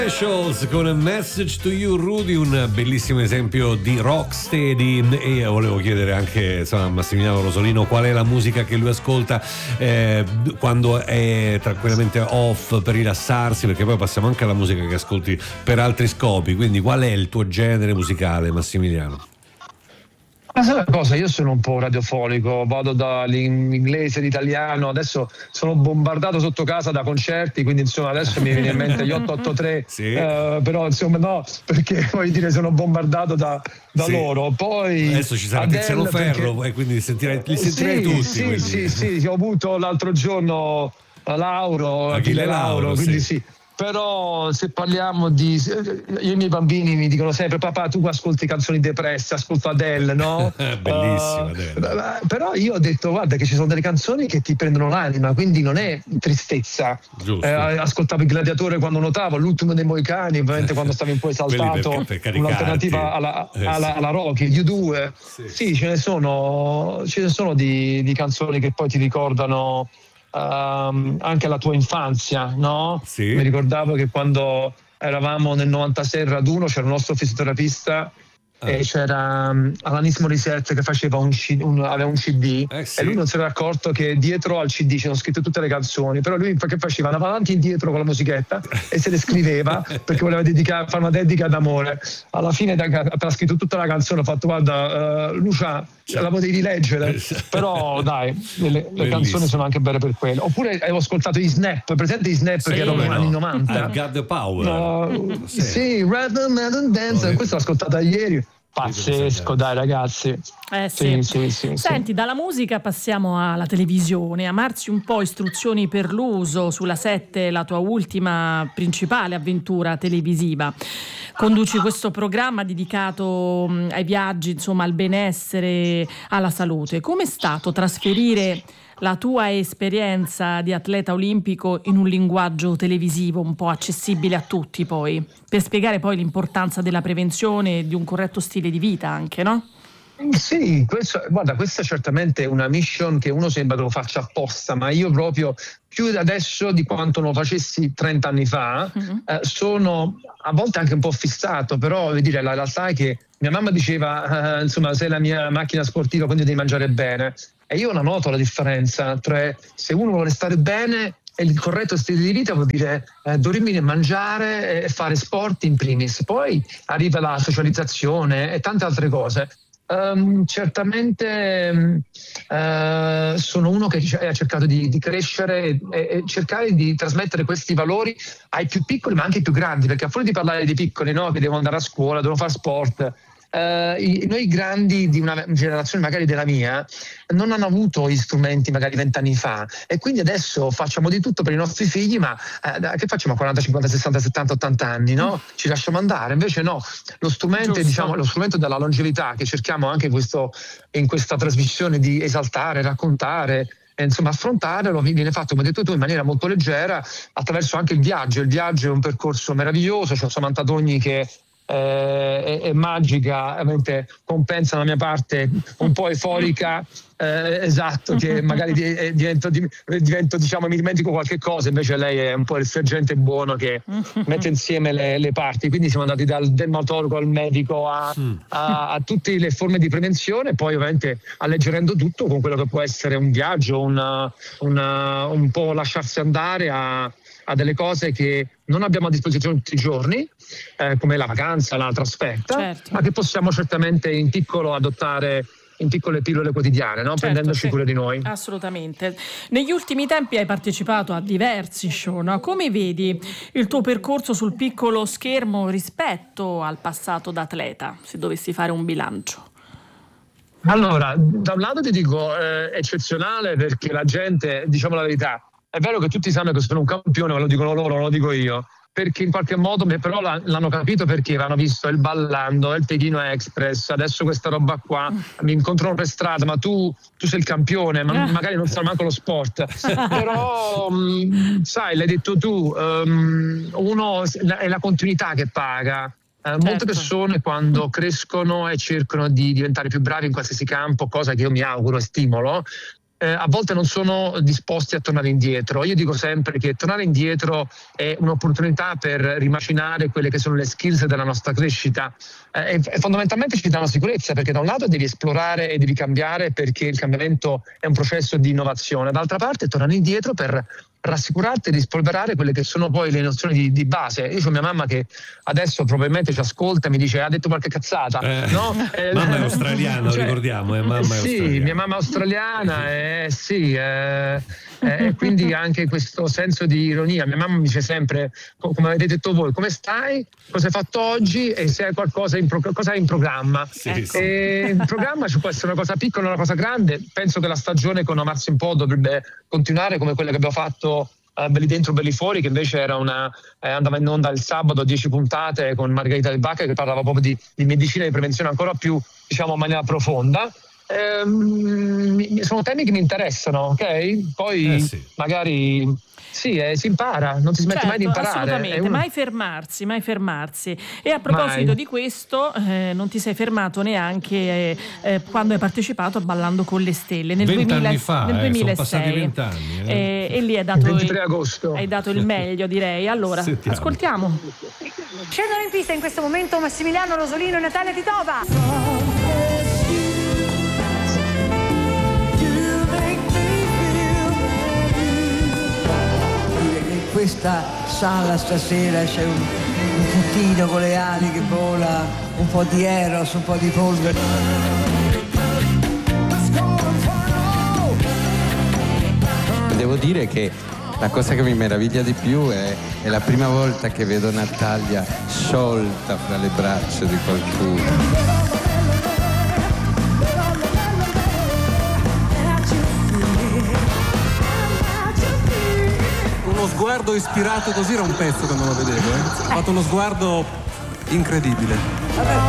Specials con Message to You, Rudy, un bellissimo esempio di rocksteady. E volevo chiedere anche a Massimiliano Rosolino qual è la musica che lui ascolta quando è tranquillamente off per rilassarsi, perché poi passiamo anche alla musica che ascolti per altri scopi. Quindi qual è il tuo genere musicale, Massimiliano? Ma sai una cosa, io sono un po' radiofonico, vado dall'inglese, l'italiano, adesso sono bombardato sotto casa da concerti, quindi insomma adesso mi viene in mente gli 883, sì. Però insomma no, perché voglio dire sono bombardato da sì. loro. Poi adesso ci sarà Tiziano Ferro, perché... e quindi li sentirei tutti. Sì, ho avuto l'altro giorno Achille Lauro, quindi sì. Però se parliamo di... Io e i miei bambini mi dicono sempre: papà, tu ascolti canzoni depresse, ascolto Adele, no? Bellissima Adele. Però io ho detto: guarda che ci sono delle canzoni che ti prendono l'anima, quindi non è tristezza. Ascoltavo Il Gladiatore quando nuotavo, L'ultimo dei Moicani, ovviamente quando stavi un po' esaltato, per un'alternativa alla Rocky, gli U2. Sì, ce ne sono di canzoni che poi ti ricordano anche la tua infanzia, no? Sì. Mi ricordavo che quando eravamo nel 96 al raduno c'era un nostro fisioterapista e c'era Alanis Morissette che faceva aveva un CD sì. E lui non si era accorto che dietro al CD c'erano scritte tutte le canzoni, però lui che faceva andava avanti e indietro con la musichetta e se le scriveva perché voleva fare una dedica d'amore. Alla fine ha scritto tutta la canzone, ho fatto: guarda Lucia, la potevi leggere, però dai, le canzoni sono anche belle per quello. Oppure avevo ascoltato i Snap, presente i Snap che erano negli anni 90? I've Got the Power. Sì, Rather Madden Dance, questo l'ho ascoltata ieri. Pazzesco, dai ragazzi. Sì. Senti, dalla musica passiamo alla televisione. Amarsi un po', Istruzioni per l'uso sulla 7, la tua ultima principale avventura televisiva. Conduci questo programma dedicato ai viaggi, insomma al benessere, alla salute. Com'è stato trasferire la tua esperienza di atleta olimpico in un linguaggio televisivo un po' accessibile a tutti, poi per spiegare poi l'importanza della prevenzione e di un corretto stile di vita anche, no? Sì, questa è certamente una mission che uno sembra che lo faccia apposta, ma io proprio più adesso di quanto non lo facessi 30 anni fa, sono a volte anche un po' fissato, però voglio dire, la realtà è che mia mamma diceva insomma, sei la mia macchina sportiva, quindi devi mangiare bene, e io la noto la differenza, cioè se uno vuole stare bene e il corretto stile di vita vuol dire dormire, mangiare e fare sport in primis, poi arriva la socializzazione e tante altre cose. Certamente sono uno che ha cercato di crescere e cercare di trasmettere questi valori ai più piccoli ma anche ai più grandi, perché a fuori di parlare dei piccoli, no, che devono andare a scuola, devono fare sport, noi grandi di una generazione magari della mia non hanno avuto gli strumenti magari 20 anni fa, e quindi adesso facciamo di tutto per i nostri figli, ma che facciamo a 40, 50, 60, 70, 80 anni, no? Ci lasciamo andare. Invece no, lo strumento è, diciamo, lo strumento della longevità che cerchiamo anche in questa trasmissione di esaltare, raccontare, insomma affrontarlo, viene fatto, come hai detto tu, in maniera molto leggera attraverso anche il viaggio. Il viaggio è un percorso meraviglioso, c'è Samantha Togni che è magica, ovviamente compensa la mia parte un po' euforica, esatto, che magari divento diciamo, mi dimentico qualche cosa, invece lei è un po' il sergente buono che mette insieme le parti, quindi siamo andati dal dermatologo al medico a tutte le forme di prevenzione, poi ovviamente alleggerendo tutto con quello che può essere un viaggio, un po' lasciarsi andare a delle cose che non abbiamo a disposizione tutti i giorni, come la vacanza, la trasferta, certo, ma che possiamo certamente in piccolo adottare in piccole pillole quotidiane, no? Certo, prendendoci cura di noi. Assolutamente. Negli ultimi tempi hai partecipato a diversi show, no? Come vedi il tuo percorso sul piccolo schermo rispetto al passato da atleta, se dovessi fare un bilancio? Allora, da un lato ti dico eccezionale, perché la gente, diciamo la verità, è vero che tutti sanno che sono un campione, ma lo dicono loro, non lo dico io, perché in qualche modo però l'hanno capito, perché avevano visto il Ballando, il Pechino Express, adesso questa roba qua, mi incontrano per strada, ma tu sei il campione, ma magari non sa manco lo sport, però sai, l'hai detto tu, uno è la continuità che paga. Molte persone quando crescono e cercano di diventare più bravi in qualsiasi campo, cosa che io mi auguro e stimolo, a volte non sono disposti a tornare indietro. Io dico sempre che tornare indietro è un'opportunità per rimacinare quelle che sono le skills della nostra crescita, e fondamentalmente ci danno sicurezza, perché da un lato devi esplorare e devi cambiare, perché il cambiamento è un processo di innovazione, dall'altra parte tornare indietro per rassicurarti e rispolverare quelle che sono poi le nozioni di base. Io ho mia mamma che adesso probabilmente ci ascolta e mi dice: ha detto qualche cazzata, no? Mamma è australiana, cioè, ricordiamo, mamma è sì, australiana. mia mamma è australiana, e quindi anche questo senso di ironia. Mia mamma mi dice sempre, come avete detto voi, come stai, cosa hai fatto oggi e se hai qualcosa cosa hai in programma. Sì. E in programma ci può essere una cosa piccola, una cosa grande. Penso che la stagione con Amarsi un po' dovrebbe continuare come quella che abbiamo fatto Belli dentro, belli fuori, che invece era andava in onda il sabato, 10 puntate con Margherita Del Bacca, che parlava proprio di medicina e di prevenzione ancora più, diciamo, in maniera profonda. Sono temi che mi interessano, ok? Poi magari si impara, non si smette mai di imparare. Assolutamente, mai fermarsi. E a proposito di questo, non ti sei fermato neanche quando hai partecipato a Ballando con le Stelle nel 20 anni fa, nel 2006. Sono passati 20 anni. E lì hai dato 23 agosto. Hai dato il meglio, direi. Allora, ascoltiamo. Scendono in pista in questo momento Massimiliano Rosolino e Natalia Titova. In questa sala stasera c'è un puttino con le ali che vola, un po' di Eros, un po' di polvere. Devo dire che la cosa che mi meraviglia di più è la prima volta che vedo Natalia sciolta fra le braccia di qualcuno. Uno sguardo ispirato così era un pezzo che non lo vedevo. Ha fatto uno sguardo incredibile.